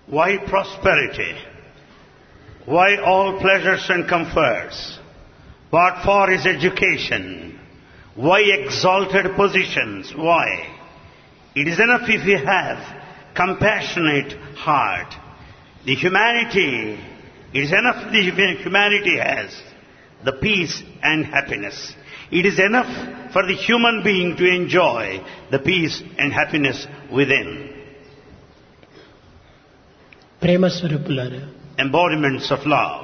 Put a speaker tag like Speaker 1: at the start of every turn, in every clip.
Speaker 1: Why prosperity? Why all pleasures and comforts? What for is education? Why exalted positions? Why? It is enough if we have compassionate heart. The humanity, it is enough if humanity has the peace and happiness. It is enough for the human being to enjoy the peace and happiness within.
Speaker 2: ప్రేమ స్వరూపులారా,
Speaker 1: Embodiments of love.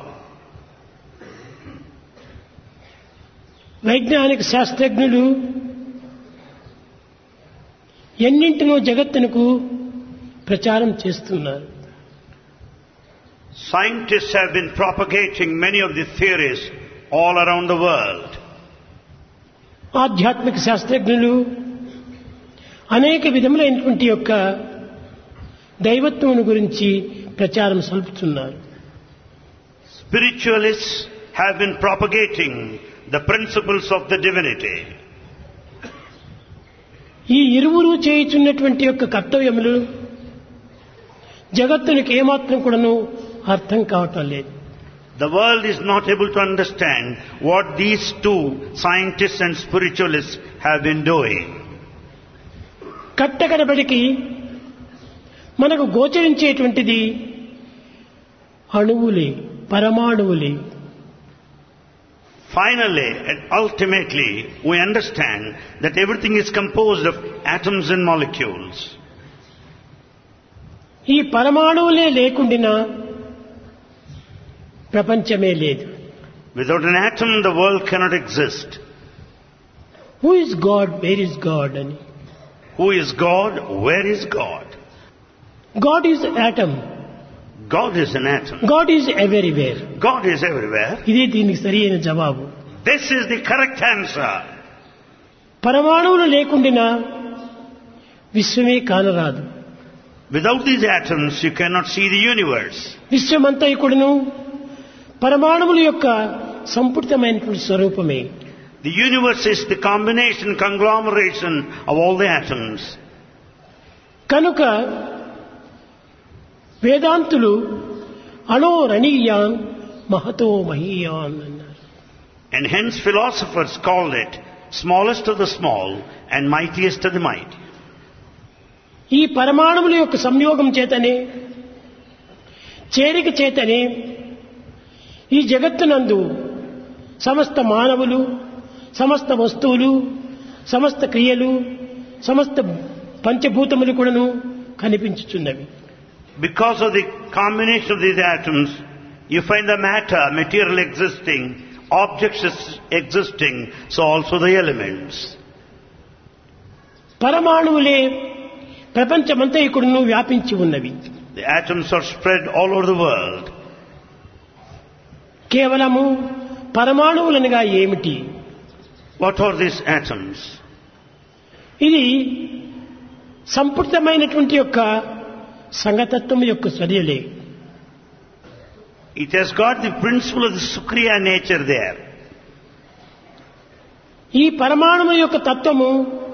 Speaker 2: వైజ్ఞానిక శాస్త్రజ్ఞులు ఎన్నింటినో జగత్తునకు ప్రచారం చేస్తున్నారు.
Speaker 1: Scientists have been propagating many of the theories all around the world.
Speaker 2: ఆధ్యాత్మిక శాస్త్రజ్ఞులు అనేక విధములైనటువంటి యొక్క దైవత్వం గురించి ప్రచారం సల్పుతున్నారు.
Speaker 1: Spiritualists have been propagating the principles of the divinity.
Speaker 2: ఈ ఇరువురు చేయుచున్నటువంటి యొక్క కర్తవ్యములు జగత్తునికి ఏమాత్రం కూడాను అర్థం కావటం లేదు.
Speaker 1: The world is not able to understand what these two scientists and spiritualists have been doing.
Speaker 2: కట్టకడబడికి మనకు గోచరించేటువంటిది అణువులే, పరమాణువులే.
Speaker 1: Finally and ultimately, we understand that everything is composed of atoms and molecules.
Speaker 2: ఈ పరమాణువులే లేకుండినా ప్రపంచమే లేదు.
Speaker 1: Without an atom, the world cannot exist.
Speaker 2: Who is God, where is God అని.
Speaker 1: Who is God? Where is God?
Speaker 2: God is atom.
Speaker 1: God is an atom.
Speaker 2: God is everywhere.
Speaker 1: God is everywhere.
Speaker 2: ఇది దీనికి సరి అయిన జవాబు.
Speaker 1: This is the correct answer.
Speaker 2: పరమాణువులు లేకుండినా విశ్వమే కానరాదు.
Speaker 1: Without these atoms, you cannot see the universe.
Speaker 2: విశ్వమంతైకుడును పరమాణువుల యొక్క సంపుటితమైనటువంటి స్వరూపమే.
Speaker 1: The universe is the combination, conglomeration of all the atoms.
Speaker 2: కనుక వేదాంతులు అణోరణీయాన్ మహతో మహీయాన్ అన్నారు.
Speaker 1: And hence philosophers called it smallest of the small and mightiest of the mighty.
Speaker 2: ఈ పరమాణువుల యొక్క సంయోగం చేతనే, చేరిక చేతనే ఈ జగత్తునందు సమస్త మానవులు, సమస్త వస్తువులు, సమస్త క్రియలు, సమస్త పంచభూతములు కూడాను కనిపించుచున్నవి.
Speaker 1: Because of the combination of these atoms, you find the matter, material existing, objects existing, so also the elements.
Speaker 2: పరమాణువులే ప్రపంచమంతైకుడును వ్యాపించి ఉన్నవి.
Speaker 1: The atoms are spread all over the world.
Speaker 2: కేవలము పరమాణువులనగా ఏమిటి?
Speaker 1: What are these atoms?
Speaker 2: ఇది సంపుటితమైనటువంటి యొక్క సంగతత్వం యొక్క చర్యలే.
Speaker 1: It has got the principle of the Sukriya nature there.
Speaker 2: ఈ పరమాణువు యొక్క తత్వము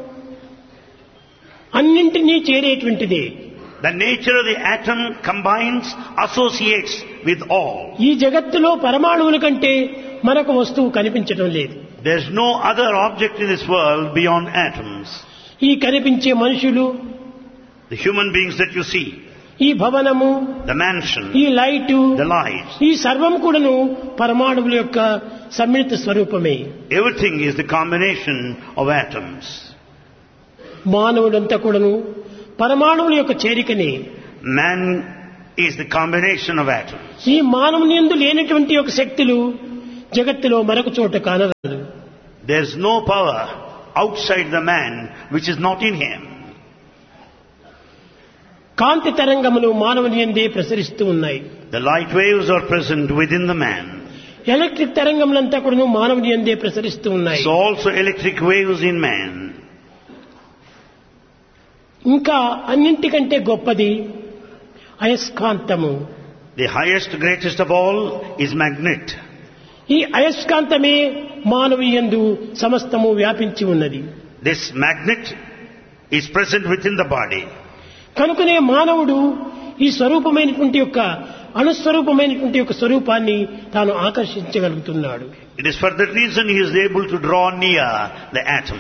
Speaker 2: అన్నింటినీ చేరేటువంటిదే.
Speaker 1: The nature of the atom combines, associates with all.
Speaker 2: ఈ జగత్తులో పరమాణువుల కంటే మనకు వస్తువు కనిపించడం లేదు.
Speaker 1: There is no other object in this world beyond atoms.
Speaker 2: ఈ కనిపించే మనుషులు,
Speaker 1: The human beings that you see,
Speaker 2: ఈ భవనము,
Speaker 1: the mansion,
Speaker 2: ఈ లైటు,
Speaker 1: the lights,
Speaker 2: ఈ సర్వం కూడాను పరమాణువుల యొక్క సమ్మిళిత స్వరూపమే.
Speaker 1: everything is the combination of atoms.
Speaker 2: మానవులంతా కూడాను పరమాణువుల యొక్క చేరికనే.
Speaker 1: Man is the combination of atoms.
Speaker 2: ఈ మానవుని యందు లేనటువంటి యొక్క శక్తులు జగత్తులో మరొక చోట కానరాదు.
Speaker 1: There is no power outside the man which is not in him.
Speaker 2: కాంతి తరంగములు మానవుని యందే ప్రసరిస్తూ ఉన్నాయి.
Speaker 1: The light waves are present within the man.
Speaker 2: Electric తరంగములంతా కూడా మానవుని యందే ప్రసరిస్తూ ఉన్నాయి.
Speaker 1: So also electric waves in man.
Speaker 2: ఇంకా అన్నింటికంటే గొప్పది అయస్కాంతము.
Speaker 1: The highest, greatest of all is magnet.
Speaker 2: ఈ అయస్కాంతమే మానవుని యందు సమస్తము వ్యాపించి ఉన్నది.
Speaker 1: This magnet is present within the body.
Speaker 2: కనుకనే మానవుడు ఈ స్వరూపమైనటువంటి యొక్క అణుస్వరూపమైనటువంటి యొక్క స్వరూపాన్ని తాను ఆకర్షించగలుగుతున్నాడు.
Speaker 1: It is for that reason he is able to draw near the atom.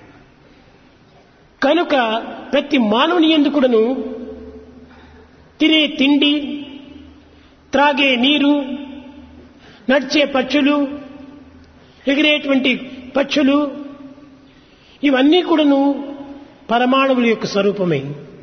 Speaker 2: కనుక ప్రతి మానవుని యందు కూడాను తినే తిండి, త్రాగే నీరు, నడిచే పక్షులు, ఎగిరేటువంటి పక్షులు ఇవన్నీ కూడాను పరమాణువుల యొక్క స్వరూపమే.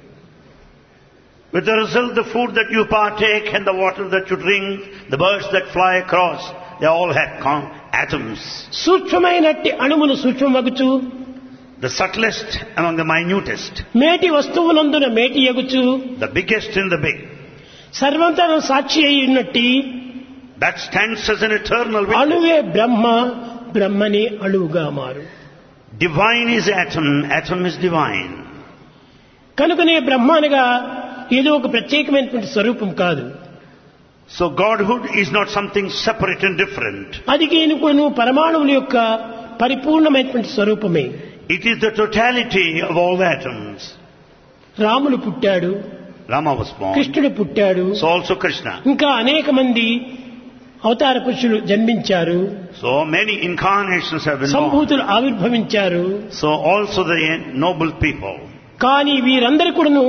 Speaker 1: With the result, the food that you partake and the water that you drink, the birds that fly across, they all have atoms.
Speaker 2: సూక్ష్మమైనట్టి అణువులు సూక్ష్మమగుచు,
Speaker 1: The subtlest among the minutest,
Speaker 2: మేటి వస్తువునందున మేటి ఎగుచు,
Speaker 1: the biggest in the big,
Speaker 2: సర్వంతర సాక్షి అయి ఉన్నట్టి
Speaker 1: that stands as an eternal witness.
Speaker 2: అణువే బ్రహ్మ, బ్రహ్మనే అణువుగా మారు.
Speaker 1: Divine is atom, atom is divine.
Speaker 2: కనుకనే బ్రహ్మ అనగా ఏదో ఒక ప్రత్యేకమైనటువంటి స్వరూపం కాదు.
Speaker 1: So Godhood is not something separate and different.
Speaker 2: అది కేనుకును పరమాణువుల యొక్క పరిపూర్ణమైనటువంటి స్వరూపమే.
Speaker 1: It is the totality of all the atoms.
Speaker 2: రాముడు పుట్టాడు,
Speaker 1: Rama was born,
Speaker 2: కృష్ణుడు పుట్టాడు,
Speaker 1: so also Krishna.
Speaker 2: ఇంకా అనేక మంది అవతార పురుషులు జన్మించారు,
Speaker 1: So many incarnations have been born.
Speaker 2: సంభూతులు ఆవిర్భవించారు.
Speaker 1: So also the noble people.
Speaker 2: కానీ వీరందరూ కూడాను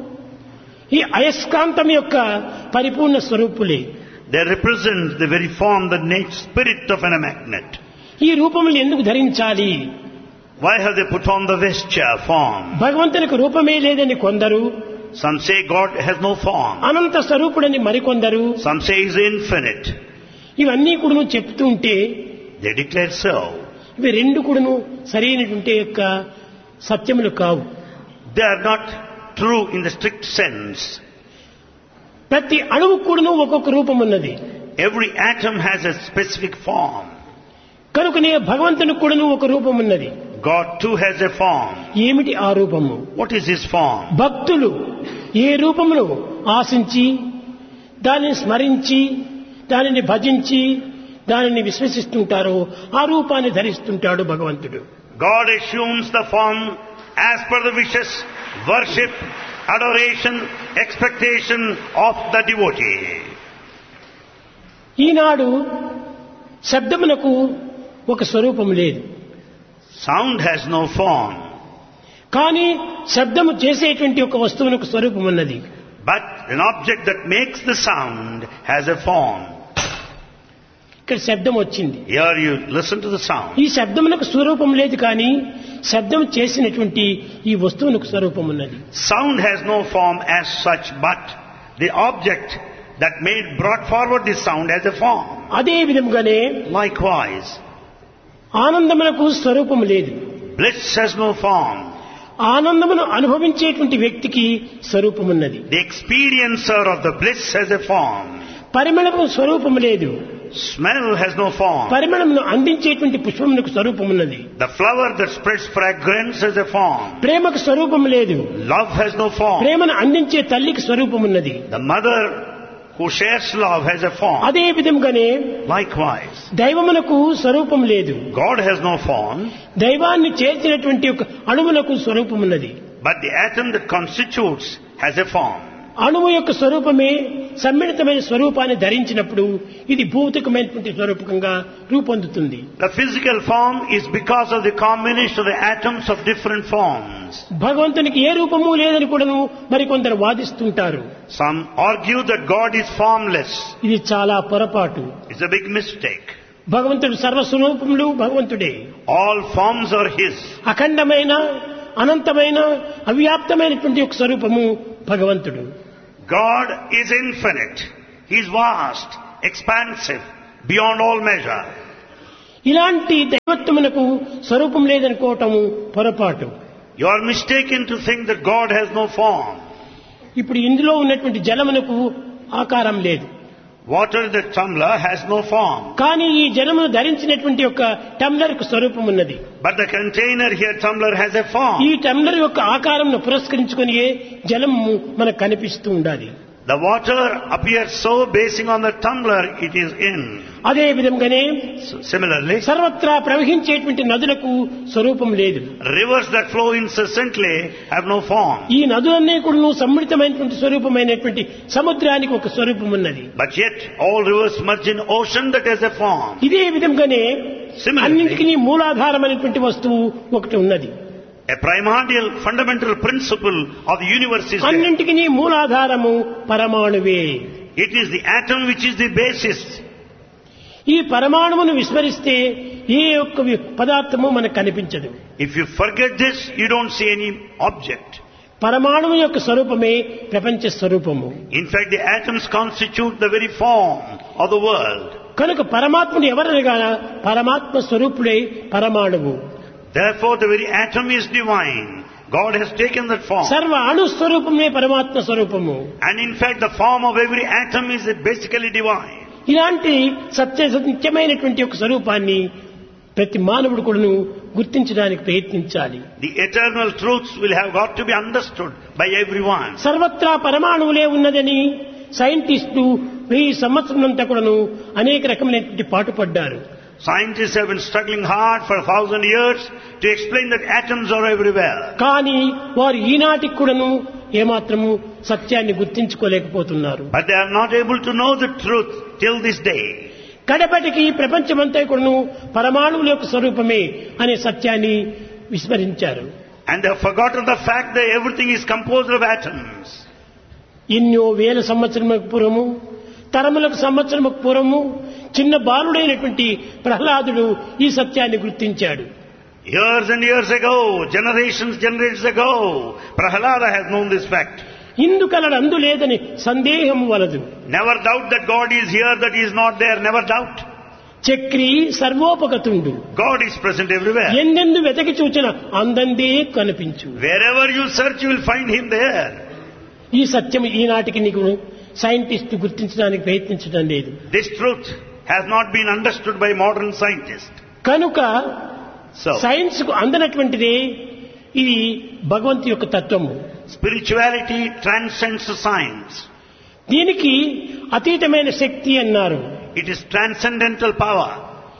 Speaker 2: ఈ అయస్కాంతం యొక్క పరిపూర్ణ స్వరూపులే.
Speaker 1: They represent the very form, the spirit of a magnet.
Speaker 2: ఈ రూపములు ఎందుకు ధరించాలి?
Speaker 1: Why have they put on the vesture form?
Speaker 2: భగవంతునికి రూపమే లేదని కొందరు,
Speaker 1: Some say God has no form.
Speaker 2: అనంత స్వరూపుడని మరికొందరు.
Speaker 1: Some say He is infinite.
Speaker 2: ఇవన్నీ కూడాను చెప్తూ ఉంటే
Speaker 1: They declare so.
Speaker 2: ఇవి రెండు కూడాను సరైనటువంటి యొక్క సత్యములు కావు.
Speaker 1: They are not true in the strict sense.
Speaker 2: ప్రతి అణువు కూడాను ఒక్కొక్క రూపం ఉన్నది.
Speaker 1: Every atom has a specific form.
Speaker 2: కనుకనే భగవంతునికి కూడాను ఒక రూపం ఉన్నది.
Speaker 1: God too has a form.
Speaker 2: ఏమిటి ఆ రూపము?
Speaker 1: What is His form?
Speaker 2: భక్తులు ఏ రూపమును ఆశించి, దానిని స్మరించి, దానిని భజించి, దానిని విశ్వసిస్తుంటారో ఆ రూపాన్ని ధరిస్తుంటాడు భగవంతుడు.
Speaker 1: God assumes the form as per the wishes, worship, adoration, expectation of the devotee.
Speaker 2: ఈనాడు శబ్దమునకు ఒక స్వరూపం లేదు.
Speaker 1: Sound has no form.
Speaker 2: కానీ శబ్దము చేసేటువంటి ఒక వస్తువునకు స్వరూపం ఉన్నది.
Speaker 1: But an object that makes the sound has a form.
Speaker 2: ఇక్కడ శబ్దం వచ్చింది.
Speaker 1: Here you listen to the sound.
Speaker 2: ఈ శబ్దమునకు స్వరూపం లేదు, కానీ శబ్దం చేసినటువంటి ఈ వస్తువునకు స్వరూపం ఉన్నది.
Speaker 1: Sound has no form as such, but the object that brought forward this sound has a form.
Speaker 2: అదే విధముగానే
Speaker 1: Likewise,
Speaker 2: ఆనందమునకు స్వరూపం లేదు.
Speaker 1: bliss has no form.
Speaker 2: ఆనందమును అనుభవించేటువంటి వ్యక్తికి స్వరూపం ఉన్నది.
Speaker 1: The experiencer of the bliss has a form.
Speaker 2: పరిమళము స్వరూపం లేదు.
Speaker 1: Smell has no form.
Speaker 2: పరిమళమును అందించేటువంటి పుష్పమునకు స్వరూపం ఉన్నది.
Speaker 1: The flower that spreads fragrance has a form.
Speaker 2: ప్రేమకు స్వరూపం లేదు.
Speaker 1: Love has no form.
Speaker 2: ప్రేమను అందించే తల్లికి స్వరూపం ఉన్నది.
Speaker 1: The mother who shares love has a form.
Speaker 2: అదే విధంగానే
Speaker 1: Likewise,
Speaker 2: దైవమునకు స్వరూపం లేదు.
Speaker 1: God has no form,
Speaker 2: దైవాన్ని చేర్చినటువంటి ఒక అణువునకు స్వరూపం ఉన్నది.
Speaker 1: but the atom that constitutes has a form.
Speaker 2: అణువు యొక్క స్వరూపమే సమ్మిళితమైన స్వరూపాన్ని ధరించినప్పుడు ఇది భౌతికమైనటువంటి స్వరూపకంగా రూపొందుతుంది.
Speaker 1: The physical form is because of the combination of the atoms of different forms.
Speaker 2: భగవంతునికి ఏ రూపము లేదని కూడాను మరికొందరు వాదిస్తుంటారు.
Speaker 1: Some argue that God is formless.
Speaker 2: ఇది చాలా పొరపాటు.
Speaker 1: It's a big mistake.
Speaker 2: భగవంతుడు సర్వస్వరూపములు భగవంతుడే.
Speaker 1: All forms are His.
Speaker 2: అఖండమైన, అనంతమైన, అవ్యాప్తమైనటువంటి ఒక స్వరూపము భగవంతుడు.
Speaker 1: God is infinite. He is vast, expansive, beyond all measure.
Speaker 2: ఇలాంటి దైవత్వమునకు స్వరూపం లేదనుకోవటము పొరపాటు.
Speaker 1: You are mistaken to think that God has no form.
Speaker 2: ఇప్పుడు ఇందులో ఉన్నటువంటి జలమునకు ఆకారం లేదు.
Speaker 1: Water in the tumbler has no form.
Speaker 2: కానీ ఈ జలమును ధరించినటువంటి యొక్క టంబ్లర్ కు స్వరూపం ఉన్నది.
Speaker 1: But the container here, tumbler, has a form.
Speaker 2: ఈ టంబ్లర్ యొక్క ఆకారంను పురస్కరించుకొని జలము మనకు కనిపిస్తూ ఉండాలి.
Speaker 1: The water appears so basing on the tumbler it is in.
Speaker 2: అదే విధంగానే
Speaker 1: Similarly,
Speaker 2: సర్వత్రా ప్రవహించేటువంటి నదులకు స్వరూపం లేదు.
Speaker 1: rivers that flow incessantly have no form.
Speaker 2: ఈ నదులన్నీ కూడా సమ్మిళితమైనటువంటి స్వరూపమైనటువంటి సముద్రానికి ఒక స్వరూపం ఉన్నది.
Speaker 1: But yet all rivers merge in ocean that has a form.
Speaker 2: ఇదే విధంగానే
Speaker 1: Similarly,
Speaker 2: అన్నింటికీ మూలాధారమైనటువంటి వస్తువు ఒకటి ఉన్నది.
Speaker 1: a primordial fundamental principle of the universe is there.
Speaker 2: అన్నింటికీ మూలాధారము పరమాణువే.
Speaker 1: It is the atom which is the basis.
Speaker 2: ఈ పరమాణువును విస్మరిస్తే ఏ ఒక్క పదార్థము మనకు కనిపించదు.
Speaker 1: If you forget this, you don't see any object.
Speaker 2: పరమాణువు యొక్క స్వరూపమే ప్రపంచ స్వరూపము.
Speaker 1: In fact, the atoms constitute the very form of the world.
Speaker 2: కనుక పరమాత్ముడు ఎవరనగా పరమాత్మ స్వరూపుడే పరమాణువు.
Speaker 1: Therefore, the very atom is divine. God has taken that form.
Speaker 2: సర్వ అణు స్వరూపమే పరమాత్మ స్వరూపము.
Speaker 1: And in fact, the form of every atom is basically divine.
Speaker 2: ఇలాంటి సత్యమైనటువంటి ఒక స్వరూపాన్ని ప్రతి మానవుడు కూడాను గుర్తించడానికి ప్రయత్నించాలి.
Speaker 1: The eternal truths will have got to be understood by everyone.
Speaker 2: సర్వత్రా పరమాణువులే ఉన్నదని సైంటిస్టులు 1000 సంవత్సరాలంతా కూడాను అనేక రకమైనటువంటి పాటుపడ్డారు.
Speaker 1: Scientists have been struggling hard for 1000 years to explain that atoms are everywhere.
Speaker 2: కానీ వారు ఈనాటికి కూడాను ఏమాత్రము సత్యాన్ని గుర్తించుకోలేకపోతున్నారు.
Speaker 1: But they are not able to know the truth till this day.
Speaker 2: కడపటికి ప్రపంచమంతా కూడాను పరమాణువుల యొక్క స్వరూపమే అనే సత్యాన్ని విస్మరించారు.
Speaker 1: And they have forgotten the fact that everything is composed of atoms.
Speaker 2: ఎన్నో వేల సంవత్సరములకు పూర్వము, తరములకు సంవత్సరములకు పూర్వము చిన్న బాలుడైనటువంటి ప్రహ్లాదుడు ఈ సత్యాన్ని గుర్తించాడు.
Speaker 1: Years and years ago, generations ago, Prahlada has known this fact.
Speaker 2: ఇందుకలడు అందు లేదని సందేహము వలదు.
Speaker 1: Never doubt that God is here, that He is not there. Never doubt.
Speaker 2: Chakri సర్వోపగతుండు.
Speaker 1: God is present everywhere.
Speaker 2: ఎన్నెందు వెతకి చూచిన అందందే కనిపించు.
Speaker 1: Wherever you search, you will find Him there.
Speaker 2: ఈ సత్యం ఈనాటికి నీకు scientist గుర్తించడానికి ప్రయత్నించడం లేదు.
Speaker 1: This truth has not been understood by modern scientists.
Speaker 2: కనుక
Speaker 1: So,
Speaker 2: science కు అందనటువంటిదే ఇది భగవంతు యొక్క తత్వము.
Speaker 1: spirituality transcends science.
Speaker 2: దీనికి అతీతమైన శక్తి అన్నారు.
Speaker 1: It is transcendental power.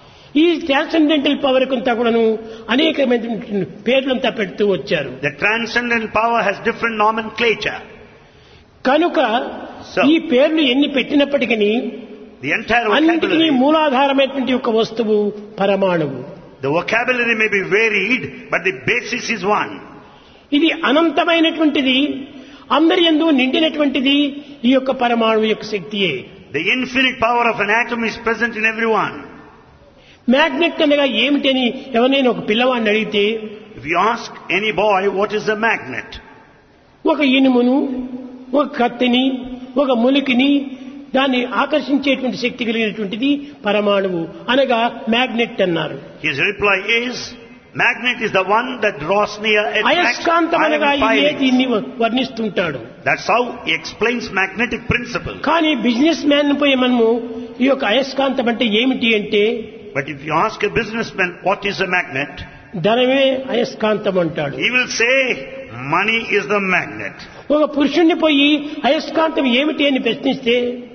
Speaker 2: ఈ ట్రాన్సెండెంటల్ పవర్ కొంతా కూడాను అనేకమైన పేర్లంతా పెడుతూ వచ్చారు.
Speaker 1: The transcendental power has different nomenclature.
Speaker 2: కనుక ఈ పేర్లు ఎన్ని పెట్టినప్పటికీ
Speaker 1: The entire
Speaker 2: అన్నింటికీ
Speaker 1: vocabulary,
Speaker 2: మూలాధారమైనటువంటి ఒక వస్తువు పరమాణువు.
Speaker 1: the vocabulary may be varied, but the basis is one.
Speaker 2: ఇది అనంతమైనటువంటిది, అందరి యందు నిండినటువంటిది ఈ యొక్క పరమాణువు యొక్క శక్తియే.
Speaker 1: The infinite power of an atom is present in everyone.
Speaker 2: Magnet అనగా ఏమిటని ఎవరైనా ఒక పిల్లవాడిని అడిగితే,
Speaker 1: If you ask any boy what is a magnet,
Speaker 2: ఒక ఇనుమును, ఒక కత్తిని, ఒక ములికిని దాన్ని ఆకర్షించేటువంటి శక్తి కలిగినటువంటిది పరమాణువు అనగా మ్యాగ్నెట్ అన్నారు.
Speaker 1: his reply is, magnet is the one that draws near, attracts
Speaker 2: అయస్కాంతం అనగా
Speaker 1: iron
Speaker 2: ఇదే
Speaker 1: filings.
Speaker 2: దీన్ని వర్ణిస్తుంటాడు.
Speaker 1: That's how he explains magnetic principle.
Speaker 2: కానీ బిజినెస్ మ్యాన్ పోయి మనము ఈ యొక్క అయస్కాంతం అంటే ఏమిటి అంటే,
Speaker 1: But if you ask a businessman what is a magnet,
Speaker 2: ధనమే అయస్కాంతం అంటాడు.
Speaker 1: he will say money is the magnet.
Speaker 2: ఒక పురుషుణ్ణి పోయి అయస్కాంతం ఏమిటి అని ప్రశ్నిస్తే,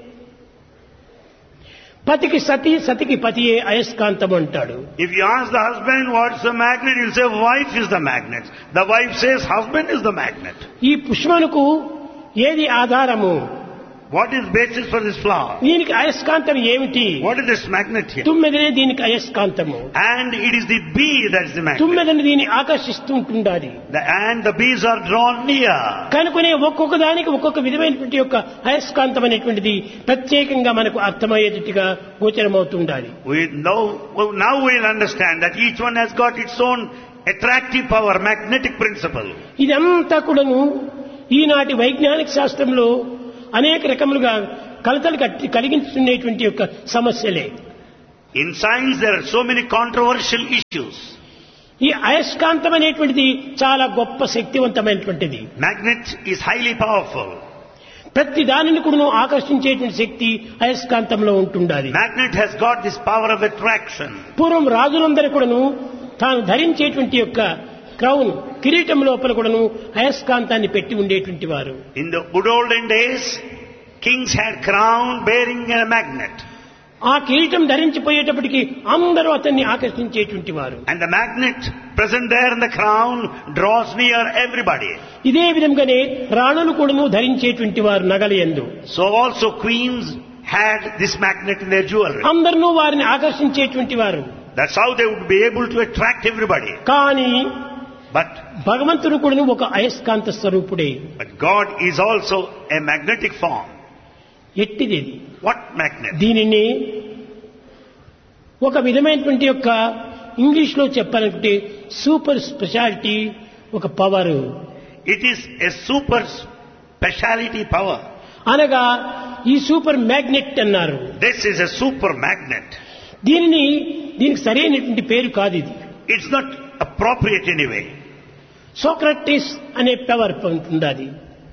Speaker 2: పతికి సతి, సతికి పతియే అయస్కాంతం అంటాడు.
Speaker 1: If you ask the husband what's the magnet, he'll say wife is the magnet. The wife says husband is the magnet.
Speaker 2: ఈ పుష్పమునకు ఏది ఆధారము?
Speaker 1: What is basis for this flower?
Speaker 2: దీనికి అయస్కాంతం ఏమిటి?
Speaker 1: What is this magnet here?
Speaker 2: తుమ్మెదనే దీనికి అయస్కాంతము.
Speaker 1: And it is the bee that is the magnet.
Speaker 2: తుమ్మెదని దీన్ని ఆకర్షిస్తూ ఉంటుండాలి.
Speaker 1: And the bees are drawn near.
Speaker 2: కనుకనే ఒక్కొక్క దానికి ఒక్కొక్క విధమైనటువంటి యొక్క అయస్కాంతం అనేటువంటిది ప్రత్యేకంగా మనకు అర్థమయ్యేటట్టుగా గోచరమవుతుండాలి.
Speaker 1: Now we'll understand that each one has got its own attractive power, magnetic principle.
Speaker 2: ఇదంతా కూడాను ఈనాటి వైజ్ఞానిక శాస్త్రంలో అనేక రకములుగా కలతలు కలిగించుకునేటువంటి యొక్క సమస్యలే.
Speaker 1: In science there are so many controversial issues.
Speaker 2: ఈ అయస్కాంతం అనేటువంటిది చాలా గొప్ప శక్తివంతమైనటువంటిది.
Speaker 1: Magnet is highly powerful.
Speaker 2: ప్రతి దానిని కూడా ఆకర్షించేటువంటి శక్తి అయస్కాంతంలో ఉంటుండాలి.
Speaker 1: Magnet has got this power of attraction.
Speaker 2: పూర్వం రాజులందరూ కూడాను తాను ధరించేటువంటి యొక్క క్రౌన్ కిరీటం లోపల కూడాను అయస్కాంతాన్ని పెట్టి ఉండేటువంటి వారు.
Speaker 1: In the good olden days, kings had crown bearing a magnet.
Speaker 2: ఆ కిరీటం ధరించిపోయేటప్పటికి అందరూ అతన్ని ఆకర్షించేటువంటి వారు.
Speaker 1: And the magnet present there in the crown draws near everybody.
Speaker 2: ఇదే విధంగానే రాణులు కూడాను ధరించేటువంటి వారు నగలయందు.
Speaker 1: So also queens had this magnet in their jewelry.
Speaker 2: అందరూ వారిని ఆకర్షించేటువంటి వారు.
Speaker 1: That's how they would be able to attract everybody.
Speaker 2: కానీ
Speaker 1: But
Speaker 2: భగవంతుడు కూడాను ఒక అయస్కాంత స్వరూపుడే.
Speaker 1: God is also a magnetic form.
Speaker 2: ఎట్టిది?
Speaker 1: What magnet?
Speaker 2: దీనిని ఒక విధమైనటువంటి యొక్క ఇంగ్లీష్ లో చెప్పాలంటే సూపర్ స్పెషాలిటీ, ఒక power.
Speaker 1: It is a super speciality power.
Speaker 2: అనగా ఈ సూపర్ మ్యాగ్నెట్ అన్నారు.
Speaker 1: This is a super magnet.
Speaker 2: దీనికి సరైనటువంటి పేరు కాదు ఇది.
Speaker 1: It's not appropriate anyway.
Speaker 2: Socrates అనే పవర్ ఉంటుంది. అది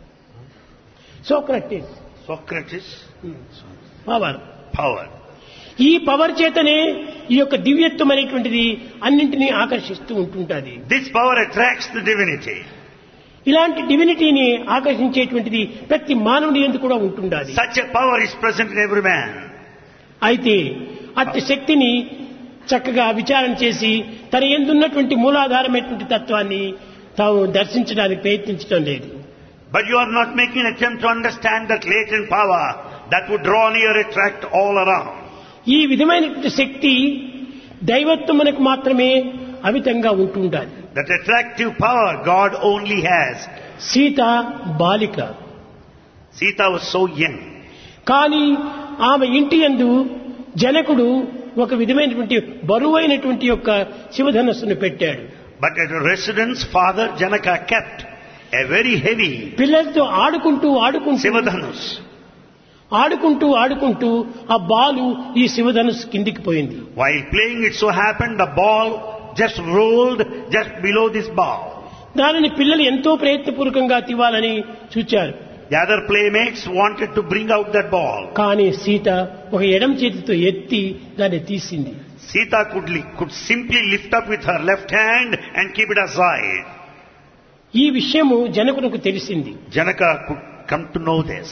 Speaker 1: Socrates
Speaker 2: పవర్.
Speaker 1: power.
Speaker 2: ఈ పవర్ చేతనే ఈ యొక్క దివ్యత్వం అనేటువంటిది అన్నింటినీ ఆకర్షిస్తూ ఉంటుంటుంది.
Speaker 1: This power attracts the divinity.
Speaker 2: ఇలాంటి డివినిటీని ఆకర్షించేటువంటిది ప్రతి మానవుని యందు కూడా ఉంటుండాలి.
Speaker 1: Such a power is present in every man.
Speaker 2: అయితే అట్టి శక్తిని చక్కగా విచారణ చేసి తన యందున్నటువంటి మూలాధారమైనటువంటి తత్వాన్ని తాము దర్శించడానికి ప్రయత్నించడం లేదు.
Speaker 1: But you are not making an attempt to understand that latent power that would draw near, attract all around.
Speaker 2: ఈ విధమైనటువంటి శక్తి దైవత్వమునకు మాత్రమే అమితంగా ఉంటుండాలి.
Speaker 1: That attractive power God only has.
Speaker 2: Sita బాలిక.
Speaker 1: Sita was so young.
Speaker 2: కానీ ఆమె ఇంటి యందు జనకుడు ఒక విధమైనటువంటి బరువైనటువంటి యొక్క శివధనస్సును పెట్టాడు.
Speaker 1: But at her residence, Father Janaka kept a very heavy
Speaker 2: పిల్లలతో ఆడుకుంటూ
Speaker 1: Sivadhanus.
Speaker 2: ఆడుకుంటూ ఆ బాలు ఈ శివధనుస్సు కిందికి పోయింది.
Speaker 1: While playing, it so happened the ball just rolled just below this ball.
Speaker 2: దానిని పిల్లలు ఎంతో ప్రయత్నపూర్వకంగా తీవాలని చూచారు.
Speaker 1: The other playmates wanted to bring out that ball.
Speaker 2: కానీ సీత ఒక ఎడమ చేతితో ఎత్తి దాన్ని తీసింది.
Speaker 1: Sita could simply lift up with her left hand and keep it aside.
Speaker 2: ఈ విషయము జనకునకు తెలిసింది.
Speaker 1: Janaka could come to know this.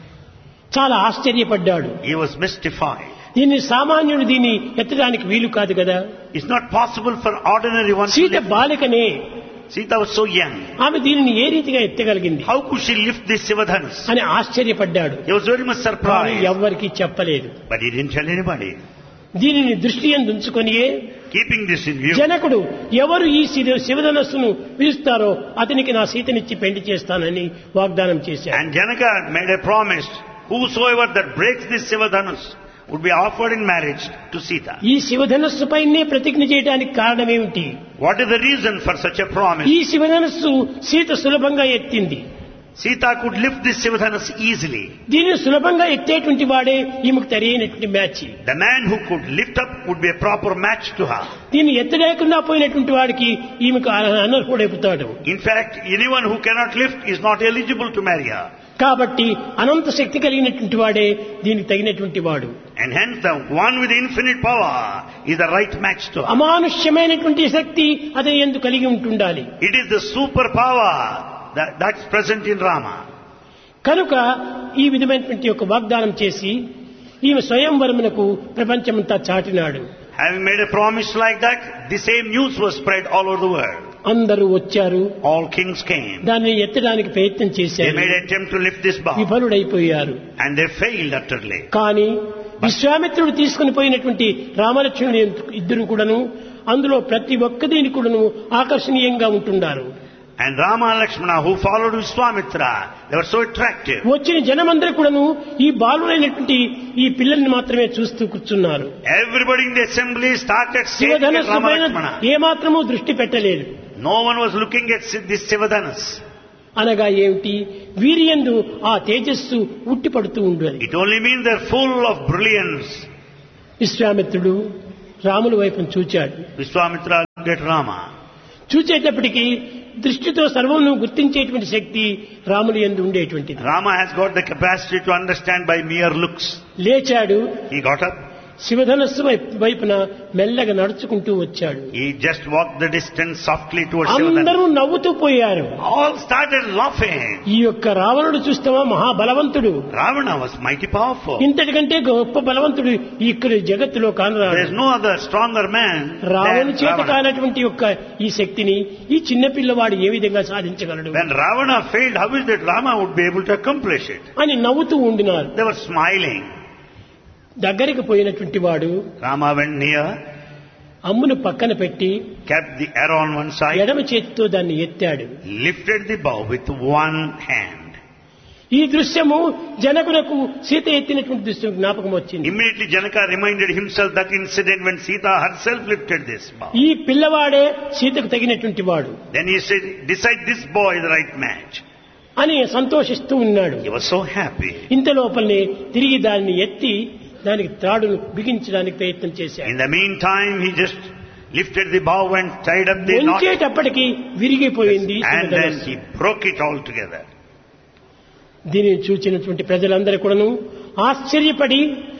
Speaker 2: చాలా ఆశ్చర్యపడ్డాడు.
Speaker 1: He was mystified.
Speaker 2: దీన్ని సామాన్యుడు దీన్ని ఎత్తడానికి వీలు కాదు కదా.
Speaker 1: It's not possible for ordinary one to
Speaker 2: Sita
Speaker 1: lift.
Speaker 2: బాలికనే.
Speaker 1: Sita was so young.
Speaker 2: ఆమె దీనిని ఏ రీతిగా ఎత్తగలిగింది
Speaker 1: How could she lift this Sivadhanus?
Speaker 2: అని ఆశ్చర్యపడ్డాడు.
Speaker 1: He was very much surprised.
Speaker 2: ఎవ్వరికీ చెప్పలేదు.
Speaker 1: But he didn't tell anybody.
Speaker 2: దీనిని దృష్టి యందు ఉంచుకొనియే
Speaker 1: Keeping this in view,
Speaker 2: జనకుడు ఎవరు ఈ శివధనస్సును పిలుస్తారో అతనికి నా సీతనిచ్చి పెళ్లి చేస్తానని వాగ్దానం చేశాడు.
Speaker 1: and Janaka made a promise, whosoever that breaks this Sivadhanus would be offered in marriage to Sita.
Speaker 2: ఈ శివధనస్సు పైనే ప్రతిజ్ఞ చేయడానికి కారణమేమిటి?
Speaker 1: What is the reason for such a promise?
Speaker 2: ఈ శివధనస్సు సీత సులభంగా ఎత్తింది.
Speaker 1: Sita could lift this Sivadhanus easily.
Speaker 2: దీనిని సులభంగా ఎత్తేటువంటి వాడే ఈమెకు సరైనటువంటి match.
Speaker 1: The man who could lift up would be a proper match to her.
Speaker 2: దీన్ని ఎత్తలేకుండా పోయినటువంటి వాడికి ఈమెకు అనర్హుడైపోతాడు.
Speaker 1: In fact, anyone who cannot lift is not eligible to marry her.
Speaker 2: కాబట్టి అనంత శక్తి కలిగినటువంటి వాడే దీనికి తగినటువంటి వాడు.
Speaker 1: And hence the one with infinite power is the right match to her.
Speaker 2: అమానుష్యమైనటువంటి శక్తి అతని యందు కలిగి ఉంటుండాలి.
Speaker 1: It is the super power that's present in Rama.
Speaker 2: కనుక ఈ విధమైనటువంటి ఒక వాగ్దానం చేసి ఈమె స్వయంవరమునకు ప్రపంచమంతా చాటినాడు.
Speaker 1: Having made a promise like that, the same news was spread all over the world.
Speaker 2: అందరూ వచ్చారు.
Speaker 1: All kings came.
Speaker 2: దాన్ని ఎత్తడానికి ప్రయత్నం
Speaker 1: They
Speaker 2: చేశారు.
Speaker 1: made an attempt to lift this bar.
Speaker 2: విఫలుడైపోయారు.
Speaker 1: And they failed utterly.
Speaker 2: కానీ విశ్వామిత్రుడు తీసుకుని పోయినటువంటి రామలక్ష్మణుడు ఇద్దరు కూడాను అందులో ప్రతి ఒక్కదీని కూడాను ఆకర్షణీయంగా ఉంటున్నారు.
Speaker 1: And Rama and Lakshmana, who followed Vishwamitra, they were so attractive.
Speaker 2: వచ్చిన జనమందరూ కూడాను ఈ బాలులైనటువంటి ఈ పిల్లల్ని మాత్రమే చూస్తూ కూర్చున్నారు.
Speaker 1: Everybody in the assembly started staring at
Speaker 2: శివధనస్సు
Speaker 1: Rama
Speaker 2: పైన
Speaker 1: Lakshmana.
Speaker 2: ఏమాత్రమూ దృష్టి పెట్టలేదు.
Speaker 1: No one was looking at this Sivadhanus.
Speaker 2: అనగా ఏమిటి? వీరియందు ఆ తేజస్సు ఉట్టిపడుతూ ఉండేది.
Speaker 1: It only means they're full of brilliance.
Speaker 2: విశ్వామిత్రుడు రాముల వైపు చూచాడు.
Speaker 1: Vishwamitra looked at Rama.
Speaker 2: చూచేటప్పటికి దృష్టితో సర్వమును గుర్తించేటువంటి శక్తి రాముని యందు ఉండేటువంటిది.
Speaker 1: Rama has got the capacity to understand by mere looks.
Speaker 2: లేచాడు.
Speaker 1: He got up.
Speaker 2: శివధనస్సు వైపున మెల్లగా నడుచుకుంటూ వచ్చాడు.
Speaker 1: He just walked the distance softly towards
Speaker 2: అందరూ
Speaker 1: Shivadana.
Speaker 2: నవ్వుతూ పోయారు.
Speaker 1: All started laughing.
Speaker 2: ఈ యొక్క రావణుడు చూస్తావా మహాబలవంతుడు,
Speaker 1: Ravana was mighty powerful.
Speaker 2: ఇంతటికంటే గొప్ప బలవంతుడు ఇక్కడ జగత్తులో
Speaker 1: There
Speaker 2: కానరాడు.
Speaker 1: is no other stronger man
Speaker 2: రావణు
Speaker 1: than
Speaker 2: చేత
Speaker 1: Ravana.
Speaker 2: కానటువంటి యొక్క ఈ శక్తిని ఈ చిన్న పిల్లవాడు ఏ విధంగా సాధించగలడు
Speaker 1: When Ravana failed, how is that Rama would be able to accomplish it?
Speaker 2: అని నవ్వుతూ ఉండినారు.
Speaker 1: They were smiling.
Speaker 2: దగ్గరికి పోయినటువంటి వాడు
Speaker 1: Rama went near,
Speaker 2: అమ్మును పక్కన పెట్టి
Speaker 1: kept the arrow on one side,
Speaker 2: ఎడమ చేతితో దాన్ని ఎత్తాడు.
Speaker 1: lifted the bow with one hand.
Speaker 2: ఈ దృశ్యము జనకులకు సీత ఎత్తినటువంటి దృశ్యం జ్ఞాపకం వచ్చింది.
Speaker 1: Immediately Janaka reminded himself that incident when Sita herself lifted this bow.
Speaker 2: ఈ పిల్లవాడే సీతకు తగినటువంటి వాడు
Speaker 1: Then he said, decide this boy the right match.
Speaker 2: అని సంతోషిస్తూ ఉన్నాడు.
Speaker 1: He was so happy.
Speaker 2: ఇంత లోపలనే తిరిగి దాన్ని ఎత్తి దానికి తాడును బిగించడానికి ప్రయత్నం చేశాడు.
Speaker 1: In the meantime, he just lifted the bow and tied up the knot.
Speaker 2: ఉంచేటప్పటికి విరిగిపోయింది
Speaker 1: And then
Speaker 2: శివధనుస్సు.
Speaker 1: he broke it all together.
Speaker 2: దీనిని చూచినటువంటి ప్రజలందరూ కూడాను ఆశ్చర్యపడి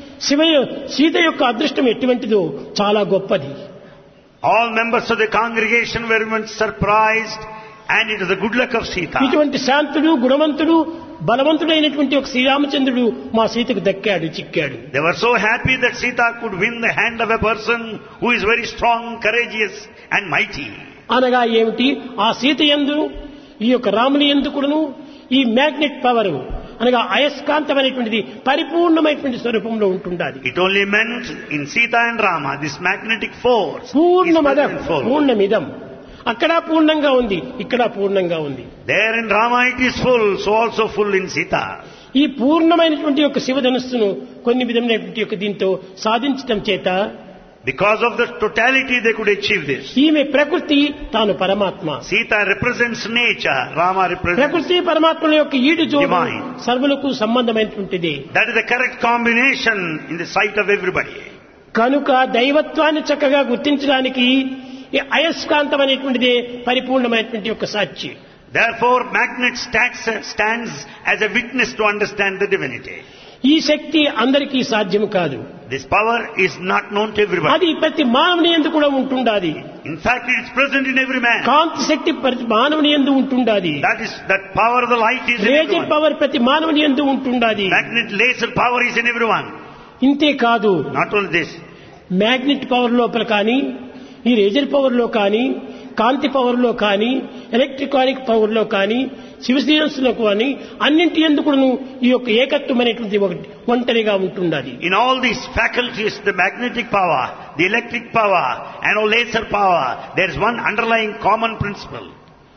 Speaker 2: సీత యొక్క అదృష్టం ఎటువంటిదో చాలా గొప్పది.
Speaker 1: All members of the congregation were even surprised, and it was the good luck of Sita.
Speaker 2: ఇటువంటి శాంతుడు గుణవంతుడు బలవంతుడైనటువంటి ఒక శ్రీరామచంద్రుడు మా సీతకు దక్కాడు, చిక్కాడు.
Speaker 1: They were so happy that Sita could win the hand of a person who is very strong, courageous and mighty.
Speaker 2: అనగా ఏమిటి, ఆ సీత యందు ఈ యొక్క రాముని యందు కూడాను ఈ మ్యాగ్నెట్ పవర్ అనగా అయస్కాంతం అనేటువంటిది పరిపూర్ణమైనటువంటి స్వరూపంలో ఉంటుండాలి.
Speaker 1: It only meant in Sita and Rama this magnetic force.
Speaker 2: పూర్ణమదం
Speaker 1: is present full.
Speaker 2: పూర్ణమిదం, అక్కడ పూర్ణంగా ఉంది, ఇక్కడ పూర్ణంగా ఉంది.
Speaker 1: There in Rama it is full, so also full in Sita.
Speaker 2: ఈ పూర్ణమైనటువంటి యొక్క శివధనుస్సును కొన్ని విధమైనటువంటి యొక్క దీంతో సాధించటం చేత
Speaker 1: Because of the totality they could achieve this.
Speaker 2: ఈమె ప్రకృతి, తాను పరమాత్మ.
Speaker 1: Sita represents nature, Rama represents.
Speaker 2: ప్రకృతి పరమాత్మల యొక్క ఈడు జోడు
Speaker 1: Divine.
Speaker 2: సర్వులకు సంబంధమైనటువంటిది.
Speaker 1: That is the correct combination in the sight of everybody.
Speaker 2: కనుక దైవత్వాన్ని చక్కగా గుర్తించడానికి ఈ అయస్కాంతం అనేటువంటిదే పరిపూర్ణమైనటువంటి యొక్క సాక్షి.
Speaker 1: Therefore, magnet stands as a witness to understand the divinity.
Speaker 2: ఈ శక్తి అందరికీ సాధ్యము కాదు.
Speaker 1: This power is not known to everybody.
Speaker 2: అది ప్రతి మానవుని యందు కూడా ఉంటుండాది.
Speaker 1: In fact, it is present in every man.
Speaker 2: కాంతి శక్తి ప్రతి మానవుని యందు ఉంటుండాది.
Speaker 1: That power of the light is in
Speaker 2: razor
Speaker 1: everyone.
Speaker 2: Power ప్రతి మానవుని యందు ఉంటుండాది.
Speaker 1: Magnet laser power is in everyone.
Speaker 2: ఇంతే కాదు,
Speaker 1: Not only this,
Speaker 2: magnet power లోపల కానీ, ఈ రేజర్ పవర్ లో కానీ, కాంతి పవర్ లో కానీ, ఎలక్ట్రికానిక్ పవర్ లో కానీ, శివశ్రీలో కానీ అన్నింటి ఎందుకు ఈ యొక్క ఏకత్వం అనేటువంటి ఒకటి ఒంటరిగా ఉంటుండాలి.
Speaker 1: in all these faculties, the magnetic power, the electric power, and all laser power, there is one underlying common principle.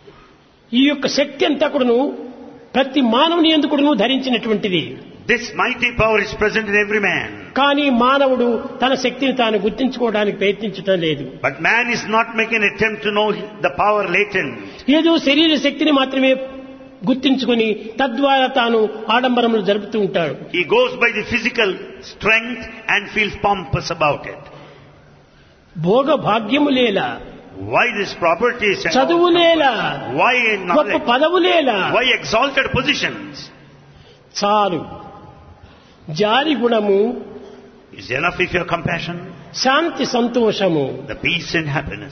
Speaker 2: ఈ యొక్క శక్తి అంతా కూడాను ప్రతి మానవుని యందు కూడాను ధరించినటువంటిది.
Speaker 1: This mighty power is present in every man.
Speaker 2: కానీ మానవుడు తన శక్తిని తాను గుర్తించుకోవడానికి ప్రయత్నించడం లేదు.
Speaker 1: But man is not making an attempt to know the power latent.
Speaker 2: ఏదో శరీర శక్తిని మాత్రమే గుర్తించుకొని తద్వారా తాను ఆడంబరములు జరుపుతూ ఉంటాడు.
Speaker 1: He goes by the physical strength and feels pompous about it.
Speaker 2: Bhoga భాగ్యములేలా,
Speaker 1: Why these properties?
Speaker 2: చదువులేలా,
Speaker 1: Why
Speaker 2: గొప్ప
Speaker 1: knowledge?
Speaker 2: పదవులేలా,
Speaker 1: Why exalted positions?
Speaker 2: చాలు. జారి గుణము,
Speaker 1: Is enough if you have compassion,
Speaker 2: శాంతి సంతోషము,
Speaker 1: the peace and happiness.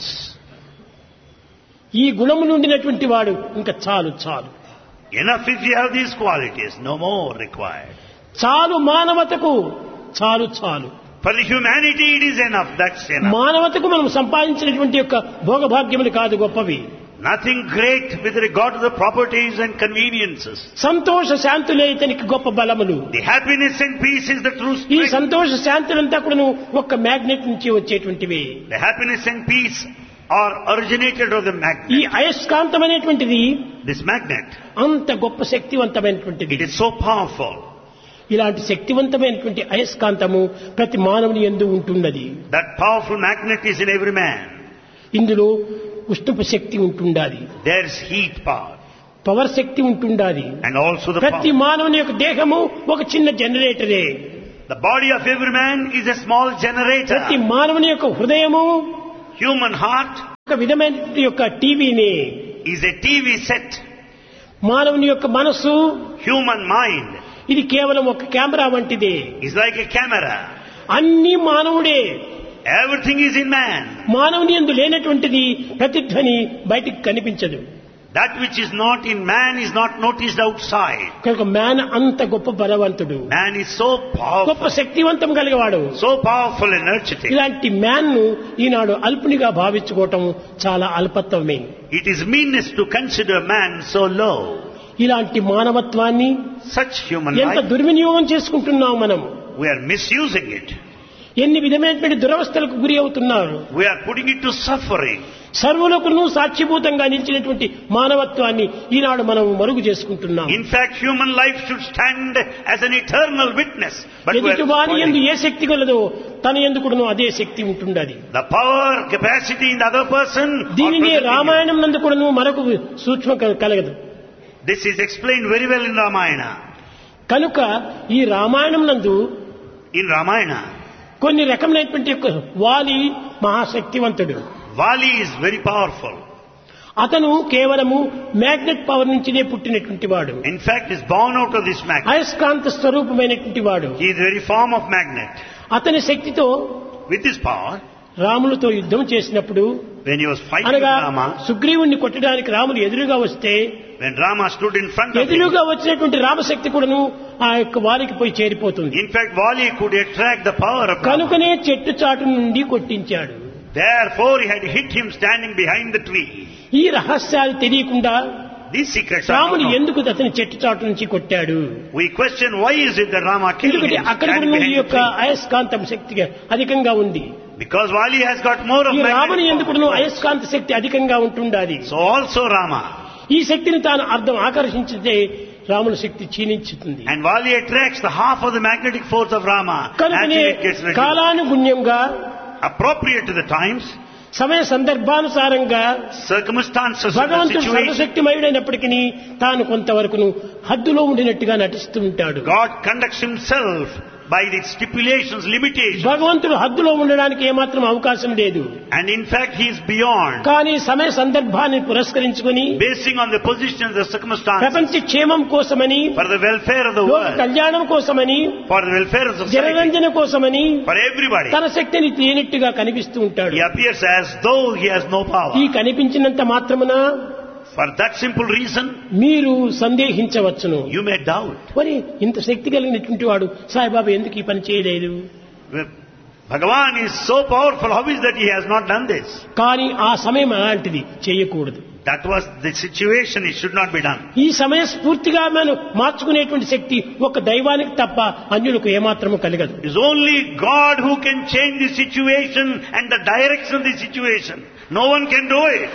Speaker 2: ఈ గుణము నుండినటువంటి వాడు ఇంకా చాలు చాలు.
Speaker 1: Enough if you have these qualities, no more required.
Speaker 2: చాలు మానవతకు, చాలు చాలు.
Speaker 1: For the humanity it is enough, that's enough.
Speaker 2: మానవతకు మనం సంపాదించినటువంటి యొక్క భోగభాగ్యములు కాదు గొప్పవి.
Speaker 1: Nothing great with regard to the properties and conveniences.
Speaker 2: సంతోష శాంతులే ఇతనికి గొప్ప బలములు.
Speaker 1: The happiness and peace is the true
Speaker 2: ఈ
Speaker 1: strength.
Speaker 2: సంతోష శాంతులంతా కూడా ఒక్క మ్యాగ్నెట్ నుంచి వచ్చేటువంటివి.
Speaker 1: The happiness and peace are originated of the
Speaker 2: ఈ
Speaker 1: magnet.
Speaker 2: అయస్కాంతం అనేటువంటిది
Speaker 1: This magnet,
Speaker 2: అంత గొప్ప శక్తివంతమైనటువంటిది.
Speaker 1: it is so powerful.
Speaker 2: ఇలాంటి శక్తివంతమైనటువంటి అయస్కాంతము ప్రతి మానవుని యందు ఉంటున్నది.
Speaker 1: That powerful magnet is in every man.
Speaker 2: ఇందులో ఉష్ణపు శక్తి ఉంటుండాలి,
Speaker 1: There is heat power
Speaker 2: power శక్తి ఉంటుండాలి.
Speaker 1: and also the
Speaker 2: ప్రతి
Speaker 1: power.
Speaker 2: మానవుని యొక్క దేహము ఒక చిన్న జనరేటరే.
Speaker 1: The body of every man is a small generator.
Speaker 2: ప్రతి మానవుని యొక్క హృదయము
Speaker 1: Human heart
Speaker 2: ఒక విధమైన యొక్క టీవీనే.
Speaker 1: is a TV set.
Speaker 2: మానవుని యొక్క మనస్సు
Speaker 1: Human mind
Speaker 2: ఇది కేవలం ఒక కెమెరా వంటిదే.
Speaker 1: is like a camera.
Speaker 2: అన్ని మానవుడే.
Speaker 1: Everything is in man.
Speaker 2: మానవుని యందు లేనటువంటిది ప్రతిధ్వని బయటికి కనిపించదు.
Speaker 1: That which is not in man is not noticed outside.
Speaker 2: కనుక మ్యాన్ అంత గొప్ప బలవంతుడు,
Speaker 1: Man is so
Speaker 2: గొప్ప
Speaker 1: powerful,
Speaker 2: శక్తివంతం కలిగేవాడు.
Speaker 1: so powerful, energetic.
Speaker 2: ఇలాంటి మ్యాన్ ను ఈనాడు అల్పునిగా భావించుకోవటం చాలా అల్పత్వమే.
Speaker 1: It is meanness to consider man so low.
Speaker 2: ఇలాంటి మానవత్వాన్ని
Speaker 1: Such human
Speaker 2: ఎంత
Speaker 1: life,
Speaker 2: దుర్వినియోగం చేసుకుంటున్నాం మనం.
Speaker 1: we are misusing it.
Speaker 2: ఎన్ని విధమైనటువంటి దురవస్థలకు గురి అవుతున్నారు.
Speaker 1: We are putting it to suffering.
Speaker 2: సర్వులకును సాక్షిభూతంగా నిలిచినటువంటి మానవత్వాన్ని ఈనాడు మనం మరుగు చేసుకుంటున్నాం.
Speaker 1: In fact, human life should stand as an eternal witness. But we
Speaker 2: ఎదుటి వారి
Speaker 1: are
Speaker 2: యందు
Speaker 1: spoiling.
Speaker 2: ఏ శక్తి కలదో తన యందు కూడాను అదే శక్తి ఉంటుండది.
Speaker 1: The power, capacity in the other person. are
Speaker 2: దీనిని
Speaker 1: present in you.
Speaker 2: రామాయణం నందు కూడాను మరొక సూక్ష్మ కలగదు.
Speaker 1: This is explained very well in Ramayana.
Speaker 2: కనుక ఈ రామాయణం నందు
Speaker 1: In Ramayana,
Speaker 2: కొన్ని రకమైనటువంటి యొక్క వాలి మహాశక్తివంతుడు.
Speaker 1: Vali is very powerful.
Speaker 2: అతను కేవలము మ్యాగ్నెట్ పవర్ నుంచినే పుట్టినటువంటి వాడు.
Speaker 1: In fact, is born out of this magnet.
Speaker 2: అయస్కాంత స్వరూపమైనటువంటి వాడు.
Speaker 1: He is the very form of magnet.
Speaker 2: అతని శక్తితో
Speaker 1: With his power,
Speaker 2: రాములతో యుద్ధం చేసినప్పుడు,
Speaker 1: when he was fighting with
Speaker 2: అనగా
Speaker 1: Rama,
Speaker 2: సుగ్రీవుణ్ణి కొట్టడానికి రాములు ఎదురుగా వస్తే,
Speaker 1: when Rama stood in front of him,
Speaker 2: ఎదురుగా వచ్చినటువంటి రామశక్తి కూడాను ఆ యొక్క వారికి పోయి చేరిపోతుంది.
Speaker 1: in fact, Vali could attract the power of Rama.
Speaker 2: కనుకనే చెట్టు చాటు నుండి కొట్టించాడు.
Speaker 1: Therefore, he had hit him standing behind the tree.
Speaker 2: ఈ రహస్యాలు తెలియకుండా
Speaker 1: These secrets are
Speaker 2: రాముడు
Speaker 1: not known.
Speaker 2: ఎందుకు అతని చెట్టు చాటు నుంచి కొట్టాడు?
Speaker 1: We question why is it that Rama killed
Speaker 2: ఎందుకంటే
Speaker 1: him
Speaker 2: అక్కడ
Speaker 1: standing
Speaker 2: కూడా ఈ
Speaker 1: behind the
Speaker 2: యొక్క
Speaker 1: tree?
Speaker 2: అయస్కాంతం శక్తిగా అధికంగా ఉంది.
Speaker 1: Because Vali has got more of
Speaker 2: ఈ రాముని
Speaker 1: magnetic
Speaker 2: ఎందుకు
Speaker 1: power.
Speaker 2: అయస్కాంత శక్తి అధికంగా ఉంటుండాది.
Speaker 1: So also Rama.
Speaker 2: ఈ శక్తిని తాను అర్థం ఆకర్షించితే రాముల శక్తి క్షీణించుతుంది.
Speaker 1: And Vali attracts the half of the magnetic force of Rama.
Speaker 2: కనుకనే
Speaker 1: Actually it gets reduced.
Speaker 2: కాలానుగుణ్యంగా
Speaker 1: Appropriate to the times,
Speaker 2: సమయ సందర్భానుసారంగా
Speaker 1: circumstances of the
Speaker 2: భగవంతుడు
Speaker 1: situation,
Speaker 2: సర్వశక్తిమయుడైనప్పటికీ తాను కొంతవరకును హద్దులో ఉండినట్టుగా నటిస్తూ ఉంటాడు.
Speaker 1: God conducts himself by the stipulations, limitations.
Speaker 2: భగవంతుడు హద్దులో ఉండడానికి ఏమాత్రం అవకాశం లేదు.
Speaker 1: And in fact, he is beyond.
Speaker 2: కానీ సమయ సందర్భాన్ని పురస్కరించుకొని
Speaker 1: Basing on the positions, the circumstances,
Speaker 2: ప్రపంచ క్షేమం కోసమని,
Speaker 1: for the welfare of the
Speaker 2: లోక
Speaker 1: world,
Speaker 2: కళ్యాణం కోసమని,
Speaker 1: for the welfare of society,
Speaker 2: జనరంజన కోసమని
Speaker 1: for everybody.
Speaker 2: తన శక్తిని లేనట్టుగా కనిపిస్తూ ఉంటాడు.
Speaker 1: He appears as though he has no power.
Speaker 2: ఈ కనిపించినంత మాత్రమున
Speaker 1: For that simple reason,
Speaker 2: మీరు సందేహించవచ్చును.
Speaker 1: you may doubt.
Speaker 2: మరి ఇంత శక్తి కలిగినటువంటి వాడు సాయిబాబా ఎందుకు ఈ పని చేయలేదు?
Speaker 1: Bhagavan is so powerful, how is that he has not done this?
Speaker 2: కానీ ఆ సమయం అలాంటిది, చేయకూడదు.
Speaker 1: That was the situation, it should not be done.
Speaker 2: ఈ సమయ స్ఫూర్తిగా మనం మార్చుకునేటువంటి శక్తి ఒక దైవానికి తప్ప అన్యులకు ఏమాత్రము కలగదు.
Speaker 1: It is only God who can change the situation and the direction of the situation. No one can do it.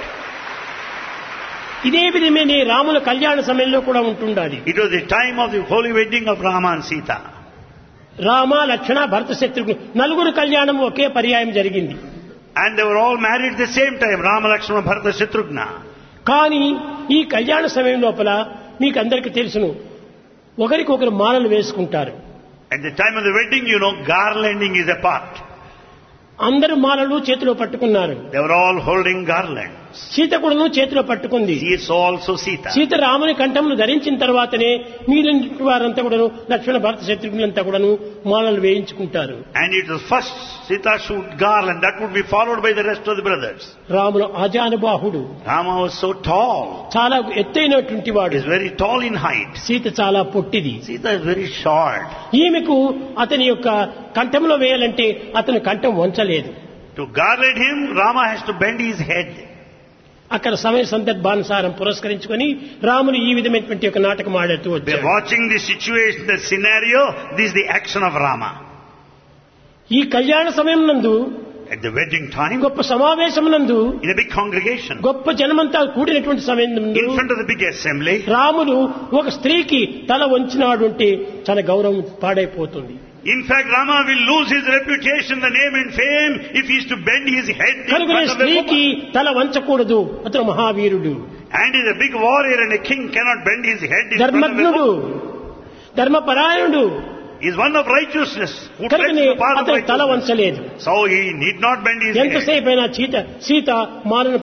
Speaker 2: ఇదే విధమైన రాముల కళ్యాణ సమయంలో కూడా ఉంటుండాలి.
Speaker 1: It was the time of the holy wedding of Rama and Sita.
Speaker 2: Rama, లక్ష్మణ, భరత, శత్రుఘ్న నలుగురు కళ్యాణం ఒకే పర్యాయం జరిగింది.
Speaker 1: And they were all married at the same time, Rama, Lakshmana, Bharata, Shatrughna.
Speaker 2: కానీ ఈ కళ్యాణ సమయం లోపల మీకు అందరికీ తెలుసును, ఒకరికొకరు మాలలు వేసుకుంటారు.
Speaker 1: At the time of the wedding, you know, garlanding is a part.
Speaker 2: అందరూ మాలలు చేతిలో పట్టుకున్నారు.
Speaker 1: They were all holding garlands.
Speaker 2: Sita కూడాను చేతిలో పట్టుకుంది.
Speaker 1: She saw also Sita.
Speaker 2: Sita రాముని కంఠమును ధరించిన తర్వాతనే మిగిలిన వారంతా కూడాను లక్ష్మణ, భరత, శత్రుఘ్నులంతా కూడాను మాలలు వేయించుకుంటారు.
Speaker 1: And it was first Sita shoot garland, that would be followed by the rest of the brothers.
Speaker 2: రాముడు ఆజానుబాహుడు,
Speaker 1: Rama was so tall.
Speaker 2: చాలా ఎత్తైనటువంటి
Speaker 1: He
Speaker 2: వాడు.
Speaker 1: is very tall in height.
Speaker 2: Sita చాలా పొట్టిది.
Speaker 1: Sita is very short.
Speaker 2: ఈమెకు అతని యొక్క కంఠంలో వేయాలంటే అతని కంఠం వంచలేదు.
Speaker 1: To garland him, Rama has to bend his head.
Speaker 2: అక్కడ సమయ సందర్భానుసారం పురస్కరించుకొని రాముని ఈ విధమైనటువంటి ఒక నాటకం ఆడుతూ
Speaker 1: By
Speaker 2: వచ్చాడు.
Speaker 1: watching the situation, the scenario, this is the action of Rama.
Speaker 2: ఈ కళ్యాణ సమయం నందు,
Speaker 1: At the wedding time,
Speaker 2: గొప్ప సమావేశం నందు,
Speaker 1: in a big congregation,
Speaker 2: గొప్ప జనమంతా కూడినటువంటి సమయం నందు
Speaker 1: in front of the big assembly,
Speaker 2: రాముడు ఒక స్త్రీకి తల వంచినాడు అంటే తన గౌరవం పాడైపోతుంది.
Speaker 1: in fact, Rama will lose his reputation, the name and fame, if he is to bend his head in
Speaker 2: కనుక
Speaker 1: front of a
Speaker 2: స్త్రీకి
Speaker 1: woman.
Speaker 2: తల వంచకూడదు, అతను మహావీరుడు,
Speaker 1: And is a big warrior and a king cannot bend his head in front of a
Speaker 2: ధర్మజ్ఞుడు,
Speaker 1: woman.
Speaker 2: ధర్మపరాయణుడు.
Speaker 1: He is one of righteousness, who treads
Speaker 2: కనుకనే
Speaker 1: the path of
Speaker 2: అతను తల
Speaker 1: righteousness.
Speaker 2: వంచలేదు.
Speaker 1: So he need not bend his head.
Speaker 2: ఎంతసేపు అయినా సీత మాలను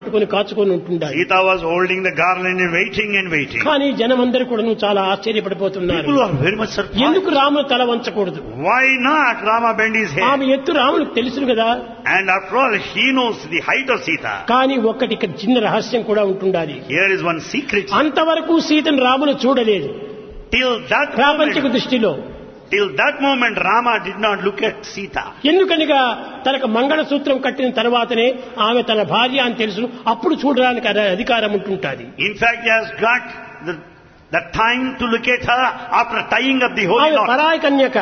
Speaker 2: పట్టుకొని కాచుకొని ఉంటుండాలి.
Speaker 1: Sita was holding the garland and waiting and waiting.
Speaker 2: కానీ జనమందరూ కూడా చాలా ఆశ్చర్యపడిపోతున్నారు.
Speaker 1: People are very much surprised.
Speaker 2: ఎందుకు రాముడు తల వంచకూడదు?
Speaker 1: Why not Rama bend his head?
Speaker 2: ఆమె ఎత్తు రాముడికి తెలుసు కదా.
Speaker 1: And after all, he knows the height of Sita.
Speaker 2: కానీ ఒక్కటి ఇక్కడ చిన్న రహస్యం కూడా ఉంటుండాలి.
Speaker 1: Here is one secret.
Speaker 2: అంతవరకు సీతను రాముడు చూడలేదు. ప్రాపంచిక దృష్టిలో
Speaker 1: Till that moment, Rama did not look at Sita.
Speaker 2: ఎందుకనగా తనకు మంగళసూత్రం కట్టిన తర్వాతనే ఆమె తన భార్య అని తెలుసు. అప్పుడు చూడడానికి అధికారం ఉంటుంటుంది.
Speaker 1: In fact, he has got the time to look at her after tying up the holy knot.
Speaker 2: పరాయి కన్యక.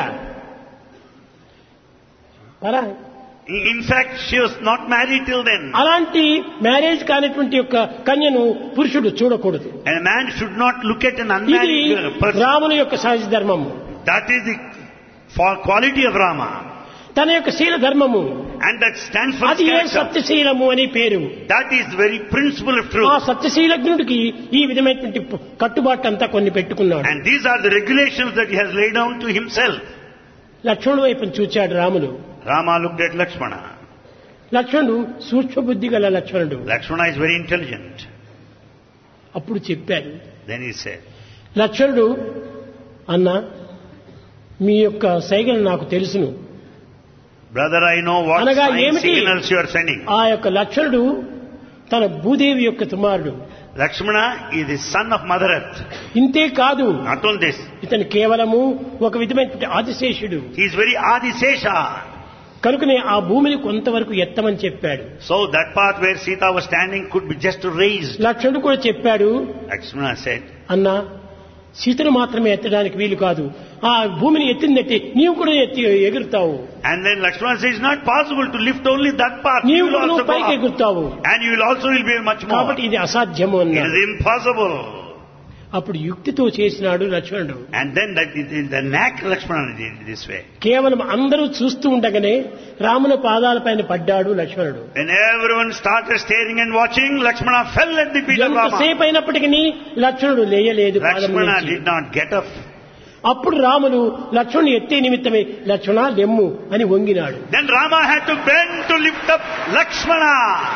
Speaker 2: పరాయి.
Speaker 1: In fact, she was not married till then.
Speaker 2: అలాంటి మ్యారేజ్ కానిటువంటి యొక్క కన్యను పురుషుడు చూడకూడదు.
Speaker 1: And a man should not look at an unmarried person.
Speaker 2: రాముని యొక్క సహజ ధర్మము.
Speaker 1: That is the quality of Rama.
Speaker 2: తన యొక్క శీల ధర్మము.
Speaker 1: And that stands for
Speaker 2: అది ఏ సత్యశీలము అని పేరు.
Speaker 1: That is the very principle of truth.
Speaker 2: ఆ సత్యశీలజ్ఞుడికి ఈ విధమైనటువంటి కట్టుబాటు అంతా కొన్ని పెట్టుకున్నాడు.
Speaker 1: And these are the regulations that he has laid down to himself.
Speaker 2: లక్ష్మణుడు వైపు చూచాడు Ramulu.
Speaker 1: Rama looked at Lakshmana.
Speaker 2: లక్ష్మణుడు సూక్ష్మ బుద్ధి గల లక్ష్మణుడు.
Speaker 1: Lakshmana is very intelligent.
Speaker 2: అప్పుడు చెప్పాడు.
Speaker 1: Then he said,
Speaker 2: లక్ష్మణుడు, అన్నా మీ యొక్క సైగలు నాకు తెలుసును.
Speaker 1: Brother, I know what signals you are sending.
Speaker 2: ఆ యొక్క లక్ష్మణుడు తన భూదేవి యొక్క కుమారుడు.
Speaker 1: Lakshmana is the son of Mother Earth.
Speaker 2: ఇంతే కాదు.
Speaker 1: Not only this.
Speaker 2: ఇతను కేవలము ఒక విధమైన ఆదిశేషుడు.
Speaker 1: He is very Adisesha.
Speaker 2: కనుకనే ఆ భూమిని కొంతవరకు ఎత్తమని చెప్పాడు.
Speaker 1: So that part where Sita was standing could be just raised.
Speaker 2: లక్ష్మణుడు కూడా చెప్పాడు.
Speaker 1: Lakshmana said,
Speaker 2: అన్నా సీతను మాత్రమే ఎత్తడానికి వీలు కాదు. ఆ భూమిని ఎత్తిందంటే నీవు కూడా ఎగురుతావు.
Speaker 1: And then Lakshmana says, it's not possible to lift only that part.
Speaker 2: నీవు కూడా పైకి ఎగురుతావు.
Speaker 1: And you will also be much more.
Speaker 2: కాబట్టి ఇది అసాధ్యము అన్నాడు.
Speaker 1: It is impossible.
Speaker 2: అప్పుడు యుక్తితో చేసినాడు లక్ష్మణుడు.
Speaker 1: And then the knack Lakshmana did this way.
Speaker 2: కేవలం అందరూ చూస్తూ ఉండగానే రాముని పాదాలపైన పడ్డాడు లక్ష్మణుడు.
Speaker 1: When everyone started staring and watching, Lakshmana fell at the feet of Rama.
Speaker 2: ఎంతసేపు అయినప్పటికీ లక్ష్మణుడు లేయలేదు.
Speaker 1: Lakshmana did not get up.
Speaker 2: అప్పుడు రాముడు లక్ష్మణుని ఎత్తే నిమిత్తమే లక్ష్మణ లెమ్ము అని వంగినాడు.
Speaker 1: Then Rama had to bend to lift up Lakshmana.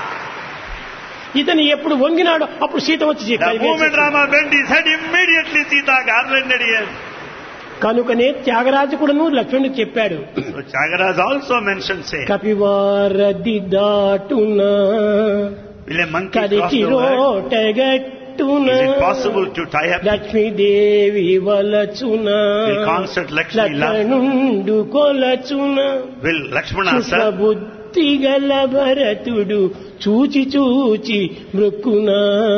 Speaker 2: ఇతను ఎప్పుడు వంగినాడు అప్పుడు సీత వచ్చి
Speaker 1: The moment Rama bent his head, immediately Sita garlanded him.
Speaker 2: కనుకనే త్యాగరాజు కూడాను లక్ష్మణుడికి చెప్పాడు.
Speaker 1: So Tyagaraja also mentioned, say,
Speaker 2: కపివారది దాటునా
Speaker 1: will a monkey cross the
Speaker 2: కదికిరోట
Speaker 1: world?
Speaker 2: గట్టునా
Speaker 1: Is it possible to tie up?
Speaker 2: Lakshmidevi వలచునా
Speaker 1: Will constant Lakshmi love?
Speaker 2: లక్ష్మణుండు కొలచునా
Speaker 1: Will Lakshmana serve?
Speaker 2: బుద్ధిగల భరతుడు చూచి చూచి మృక్కునా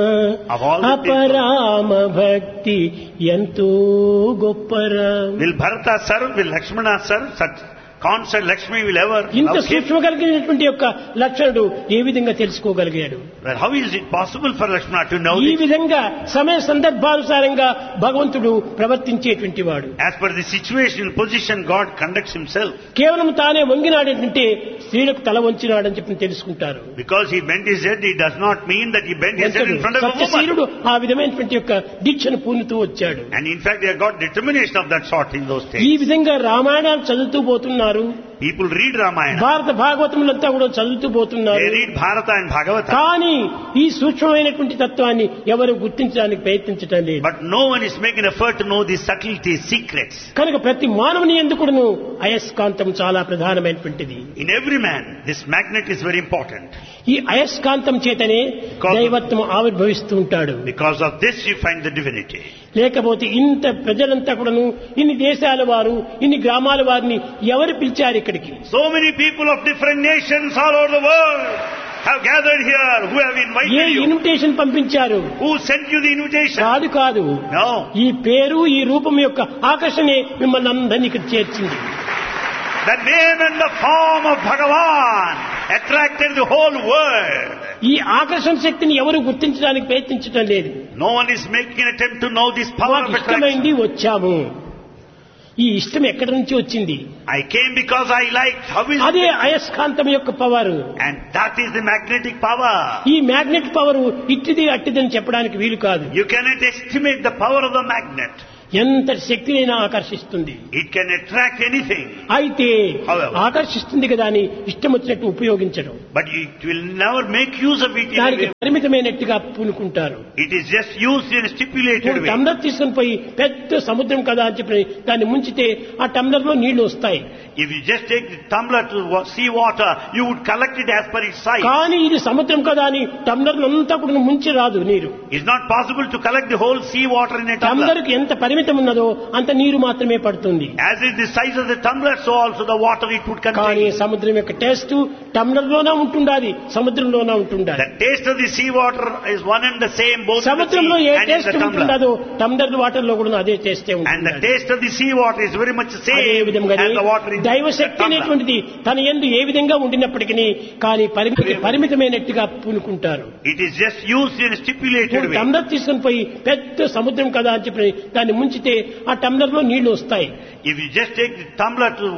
Speaker 2: అపరామ భక్తి ఎంతో గొప్పరా.
Speaker 1: Will Bharata serve? Will Lakshmana serve? Such constant Lakshmi will ever
Speaker 2: ఇంత
Speaker 1: love him?
Speaker 2: సూక్ష్మ కలిగినటువంటి యొక్క లక్షణుడు ఏ విధంగా తెలుసుకోగలిగాడు?
Speaker 1: Well, how is it possible for Lakshmana to know
Speaker 2: ఈ
Speaker 1: this?
Speaker 2: విధంగా సమయ సందర్భానుసారంగా భగవంతుడు ప్రవర్తించేటువంటి వాడు.
Speaker 1: As per the situation, position, God conducts himself.
Speaker 2: కేవలం తానే వంగినాడంటే స్త్రీలకు తల వంచినాడని చెప్పి తెలుసుకుంటారు.
Speaker 1: Because he bent his head, it does not mean that he bent his head in front of a woman.
Speaker 2: సత్యశీలుడు ఆ విధమైనటువంటి యొక్క దీక్షను పూనుతూ వచ్చాడు.
Speaker 1: And in fact, they have got determination of that sort in those days.
Speaker 2: ఈ విధంగా రామాయణాలు చదువుతూ పోతున్నారు.
Speaker 1: People read Ramayana.
Speaker 2: భారత భాగవతములంతా కూడా చదువుతూ పోతున్నారు.
Speaker 1: They read Bharata and Bhagavata.
Speaker 2: కానీ ఈ సూక్ష్మమైనటువంటి తత్వాన్ని ఎవరు గుర్తించడానికి ప్రయత్నించటం లేదు.
Speaker 1: But no one is making effort to know the subtleties, secrets.
Speaker 2: కనుక ప్రతి మానవుని ఎందుకును అయస్కాంతం చాలా ప్రధానమైనటువంటిది.
Speaker 1: In every man, this magnet is very important.
Speaker 2: ఈ అయస్కాంతం చేతనే దైవత్వం ఆవిర్భవిస్తూ ఉంటాడు.
Speaker 1: Because of this you find the divinity.
Speaker 2: లేకపోతే ఇంత ప్రజలంతా కూడాను ఇన్ని దేశాల వారు ఇన్ని గ్రామాల వారిని ఎవరు పిలిచారు ఇక్కడికి?
Speaker 1: So many people of different nations all over the world have gathered here, who have
Speaker 2: A
Speaker 1: invited you.
Speaker 2: Invitation పంపించారు?
Speaker 1: Who sent you the invitation?
Speaker 2: కాదు.
Speaker 1: No.
Speaker 2: ఈ పేరు ఈ రూపం యొక్క ఆకర్షణే మిమ్మల్ని అందరినీ ఇక్కడ చేర్చింది.
Speaker 1: The name and the form of Bhagavan attracted the whole world.
Speaker 2: ఈ ఆకర్షణ శక్తిని ఎవరు గుర్తించడానికి ప్రయత్నించడం లేదు.
Speaker 1: No one is making an attempt to know this power
Speaker 2: మాకు
Speaker 1: of
Speaker 2: ఇష్టమైంది
Speaker 1: attraction.
Speaker 2: వచ్చాము. ఈ ఇష్టం ఎక్కడి నుంచి వచ్చింది?
Speaker 1: I came because I liked. How is
Speaker 2: అదే
Speaker 1: it?
Speaker 2: అయస్కాంతం యొక్క power.
Speaker 1: And that is the magnetic power.
Speaker 2: ఈ మ్యాగ్నెట్ పవర్ ఇట్టిది అట్టిదని చెప్పడానికి వీలు కాదు.
Speaker 1: You cannot estimate the power of the magnet.
Speaker 2: ఎంత శక్తినైనా ఆకర్షిస్తుంది.
Speaker 1: It can attract anything.
Speaker 2: అయితే
Speaker 1: However,
Speaker 2: ఆకర్షిస్తుంది కదా అని ఇష్టం వచ్చినట్టు ఉపయోగించడం,
Speaker 1: but it will never make use of it in a
Speaker 2: దానికి
Speaker 1: way.
Speaker 2: పరిమితమైనట్టుగా పూనుకుంటారు.
Speaker 1: It is just used in a stipulated way.
Speaker 2: Tumbler తీసుకుని పోయి పెద్ద సముద్రం కదా అని చెప్పి దాన్ని ముంచితే ఆ టంబ్లర్ లో నీళ్లు వస్తాయి.
Speaker 1: If you just take the tumbler to sea water, you would collect it as per its size.
Speaker 2: కానీ ఇది సముద్రం కదా అని టంబ్లర్ అంతా కూడా ముంచి రాదు నీరు.
Speaker 1: It's not possible to collect the whole sea water in a tumbler.
Speaker 2: Tumbler కి ఎంత పరిమితం ఉన్నదో అంత నీరు మాత్రమే పడుతుంది.
Speaker 1: As is the size of the tumbler, so also the water it would
Speaker 2: కానీ
Speaker 1: contain.
Speaker 2: సముద్రం యొక్క టేస్ట్ టంబ్లర్ లోనే ఉంటుండాలి, సముద్రంలోనే ఉంటుండాలి.
Speaker 1: The taste of the sea water is one and the same both in the
Speaker 2: సముద్రంలో
Speaker 1: sea
Speaker 2: A
Speaker 1: and in
Speaker 2: taste
Speaker 1: the tumbler.
Speaker 2: ఉంటుందో tumbler water లో కూడా అదే టేస్టే
Speaker 1: And the
Speaker 2: ఉంటుంది.
Speaker 1: taste of the sea water is very much the
Speaker 2: అదే
Speaker 1: same
Speaker 2: విధంగానే
Speaker 1: as the water in the
Speaker 2: దైవశక్తి
Speaker 1: tumbler.
Speaker 2: అనేటువంటిది తన యందు ఏ విధంగా ఉండినప్పటికీ కానీ పరిమితమైనట్టుగా పూనుకుంటారు.
Speaker 1: It is just used in a stipulated way.
Speaker 2: Tumbler తీసుకుని పోయి పెద్ద సముద్రం కదా అని చెప్పి దాన్ని ముంచితే ఆ టంబ్లర్ లో నీళ్లు వస్తాయి.
Speaker 1: If you just take the tumbler to